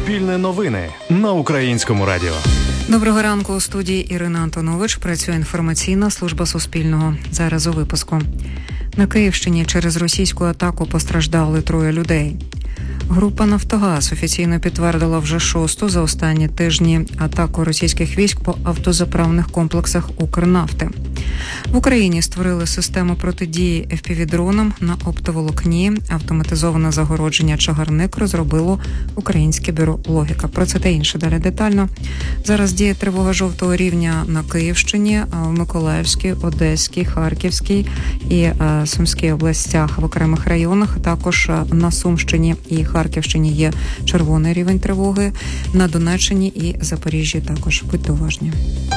Суспільне новини на Українському радіо. Доброго ранку. У студії Ірина Антонович. Працює інформаційна служба Суспільного. Зараз у випуску. На Київщині через російську атаку постраждали 3 людей. Група «Нафтогаз» офіційно підтвердила вже 6-ту за останні тижні атаку російських військ по автозаправних комплексах «Укрнафти». В Україні створили систему протидії FPV-дронам на оптоволокні. Автоматизоване загородження «Чагарник» розробило Українське бюро «Логіка». Про це та інше далі детально. Зараз діє тривога жовтого рівня на Київщині, в Миколаївській, Одеській, Харківській і Сумській областях в окремих районах. Також на Сумщині і Харківщині є червоний рівень тривоги. На Донеччині і Запоріжжі також. Будьте уважні.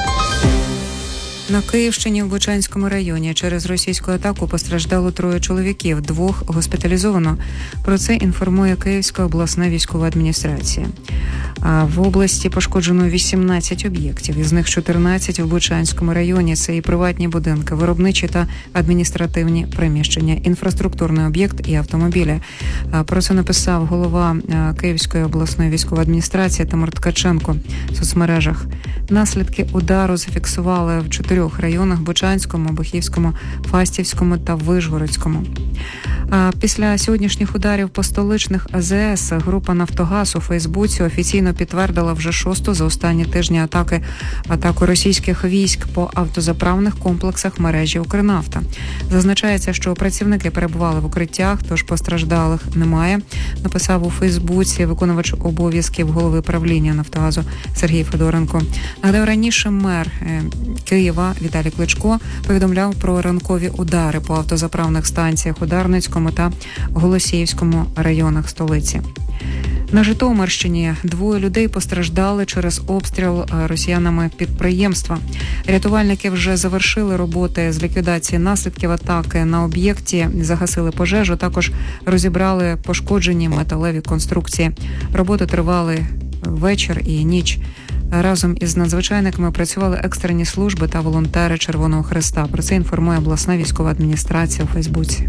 На Київщині в Бучанському районі через російську атаку постраждало 3 чоловіків, 2 госпіталізовано. Про це інформує Київська обласна військова адміністрація. В області пошкоджено 18 об'єктів, із них 14 в Бучанському районі. Це і приватні будинки, виробничі та адміністративні приміщення, інфраструктурний об'єкт і автомобілі. Про це написав голова Київської обласної військової адміністрації Тимур Ткаченко в соцмережах. Наслідки удару зафіксували в 4 районах – Бучанському, Обухівському, Фастівському та Вишгородському. Після сьогоднішніх ударів по столичних АЗС група «Нафтогаз» у Фейсбуці офіційно підтвердила вже 6-ту за останні тижні атаку російських військ по автозаправних комплексах мережі «Укрнафта». Зазначається, що працівники перебували в укриттях, тож постраждалих немає, написав у Фейсбуці виконувач обов'язків голови правління «Нафтогазу» Сергій Федоренко. Нагадаю, раніше мер Києва Віталій Кличко повідомляв про ранкові удари по автозаправних станціях у Дарницькому та Голосіївському районах столиці. На Житомирщині 2 людей постраждали через обстріл росіянами підприємства. Рятувальники вже завершили роботи з ліквідації наслідків атаки на об'єкті, загасили пожежу, також розібрали пошкоджені металеві конструкції. Роботи тривали вечір і ніч. Разом із надзвичайниками працювали екстрені служби та волонтери Червоного Хреста. Про це інформує обласна військова адміністрація у Фейсбуці.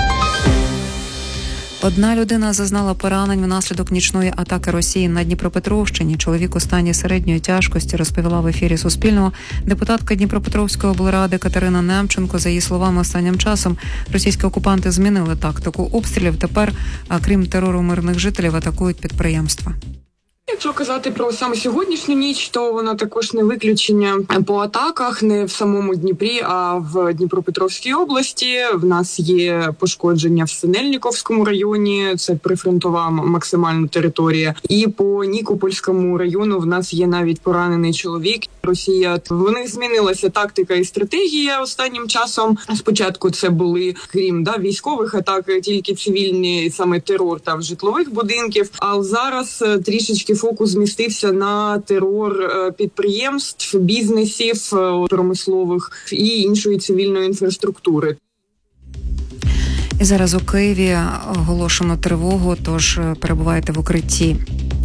1 людина зазнала поранень внаслідок нічної атаки Росії на Дніпропетровщині. Чоловік у стані середньої тяжкості, розповіла в ефірі Суспільного депутатка Дніпропетровської облради Катерина Немченко. За її словами, останнім часом російські окупанти змінили тактику обстрілів. Тепер, крім терору мирних жителів, атакують підприємства. Якщо казати про саме сьогоднішню ніч, то вона також не виключення по атаках, не в самому Дніпрі, а в Дніпропетровській області. В нас є пошкодження в Синельниковському районі, це прифронтова максимальна територія. І по Нікопольському району в нас є навіть поранений чоловік. Росія, в них змінилася тактика і стратегія останнім часом. Спочатку це були, крім військових атак, тільки цивільні, саме терор та житлових будинків. А зараз трішечки фокус змістився на терор підприємств, бізнесів, промислових і іншої цивільної інфраструктури. І зараз у Києві оголошено тривогу, тож перебувайте в укритті.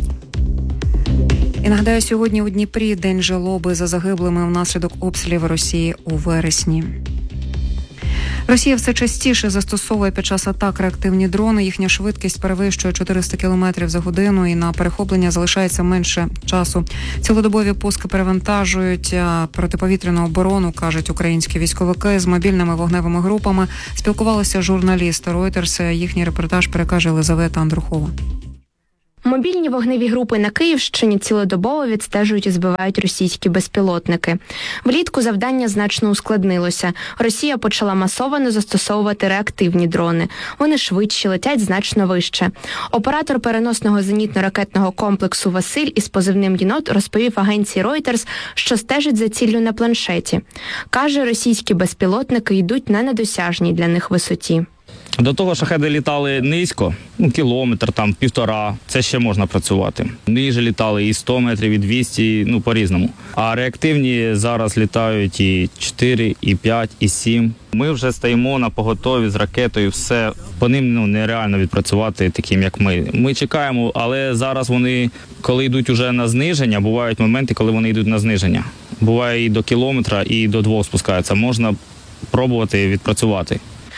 І нагадаю, сьогодні у Дніпрі день жалоби за загиблими внаслідок обстрілів Росії у вересні. Росія все частіше застосовує під час атак реактивні дрони. Їхня швидкість перевищує 400 км за годину і на перехоплення залишається менше часу. Цілодобові пуски перевантажують протиповітряну оборону, кажуть українські військовики. З мобільними вогневими групами спілкувалися журналісти Reuters. Їхній репортаж перекаже Елизавета Андрухова. Мобільні вогневі групи на Київщині цілодобово відстежують і збивають російські безпілотники. Влітку завдання значно ускладнилося. Росія почала масово застосовувати реактивні дрони. Вони швидші, летять значно вище. Оператор переносного зенітно-ракетного комплексу Василь із позивним «Єнот» розповів агенції Reuters, що стежить за ціллю на планшеті. Каже, російські безпілотники йдуть на недосяжній для них висоті. До того шахеди літали низько, кілометр, півтора, це ще можна працювати. Ниже літали і 100 метрів, і 200, по-різному. А реактивні зараз літають і 4, і 5, і 7. Ми вже стоїмо на поготові з ракетою, все. По ним нереально відпрацювати таким, як ми. Ми чекаємо, але зараз вони, коли йдуть уже на зниження, бувають моменти, коли вони йдуть на зниження. Буває і до кілометра, і до 2 спускаються. Можна пробувати відпрацювати.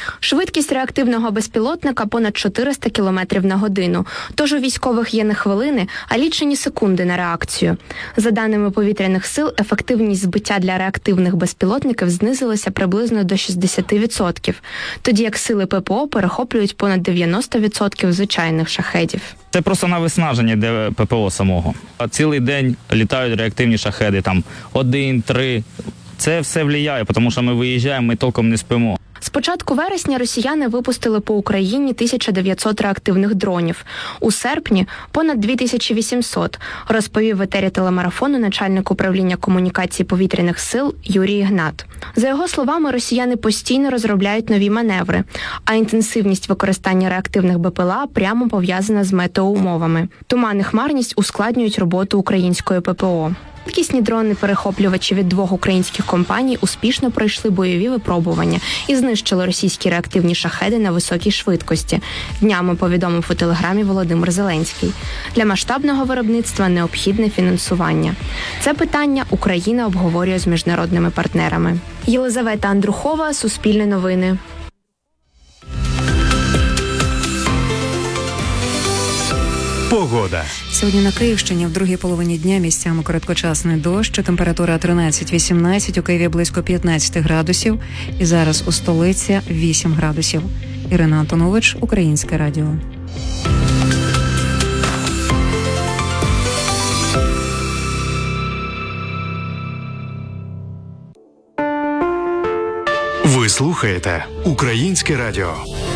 Швидкість реактивного безпілотника понад 400 км на годину, тож у військових є не хвилини, а лічені секунди на реакцію. За даними повітряних сил, ефективність збиття для реактивних безпілотників знизилася приблизно до 60%, тоді як сили ППО перехоплюють понад 90% звичайних шахедів. Це просто на виснаження де ППО самого. А цілий день літають реактивні шахеди, там 1-3. Це все впливає, тому що ми виїжджаємо, ми толком не спимо. З початку вересня росіяни випустили по Україні 1900 реактивних дронів. У серпні – понад 2800, розповів в етері телемарафону начальник управління комунікації повітряних сил Юрій Ігнат. За його словами, росіяни постійно розробляють нові маневри, а інтенсивність використання реактивних БПЛА прямо пов'язана з метеоумовами. Туман і хмарність ускладнюють роботу української ППО. Швидкісні дрони-перехоплювачі від 2 українських компаній успішно пройшли бойові випробування і знищили російські реактивні шахеди на високій швидкості. Днями повідомив у Телеграмі Володимир Зеленський. Для масштабного виробництва необхідне фінансування. Це питання Україна обговорює з міжнародними партнерами. Єлизавета Андрухова, Суспільне новини. Погода. Сьогодні на Київщині в другій половині дня місцями короткочасний дощ, температура 13-18, у Києві близько 15 градусів і зараз у столиці 8 градусів. Ірина Антонович, Українське радіо. Ви слухаєте Українське радіо.